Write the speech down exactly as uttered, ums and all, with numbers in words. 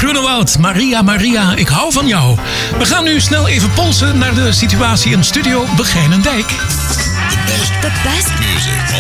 Groenewoud, Maria, Maria, ik hou van jou. We gaan nu snel even polsen naar de situatie in Studio Begijnendijk. The best music